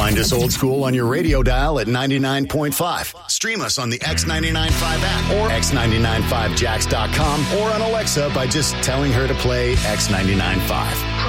Find us old school on your radio dial at 99.5. Stream us on the X995 app or x995jax.com or on Alexa by just telling her to play X995.